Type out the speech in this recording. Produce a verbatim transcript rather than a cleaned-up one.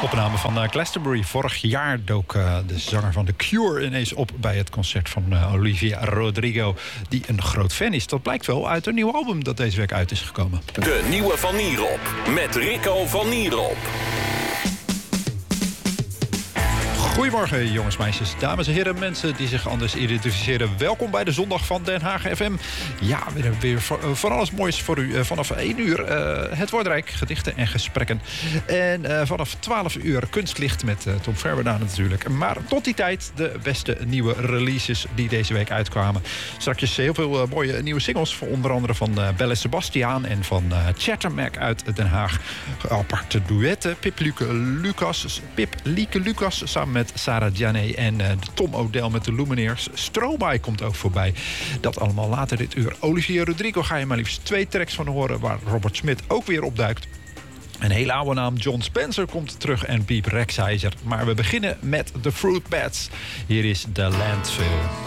Opname van uh, Glastonbury. Vorig jaar dook uh, de zanger van The Cure ineens op bij het concert van uh, Olivia Rodrigo, die een groot fan is. Dat blijkt wel uit een nieuw album dat deze week uit is gekomen. De nieuwe Van Nierop met Rico van Nierop. Goedemorgen jongens, meisjes, dames en heren, mensen die zich anders identificeren. Welkom bij de Zondag van Den Haag F M. Ja, we hebben weer van alles moois voor u. Vanaf één uur uh, het Woordenrijk, gedichten en gesprekken. En uh, vanaf twaalf uur Kunstlicht met uh, Tom Verberda natuurlijk. Maar tot die tijd de beste nieuwe releases die deze week uitkwamen. Straks heel veel uh, mooie nieuwe singles. Onder andere van uh, Belle Sebastiaan en van uh, Chattermack uit Den Haag. Aparte duetten. Pip Lieke Lucas, Pip Lieke Lucas samen met Sarah Jane en uh, Tom O'Dell met de Lumineers. Stromae komt ook voorbij. Dat allemaal later dit uur. Olivia Rodrigo ga je maar liefst twee tracks van horen, waar Robert Smith ook weer opduikt. Een hele oude naam, John Spencer, komt terug en Piep Rexheiser. Maar we beginnen met The Fruit Bats. Hier is The Landfill.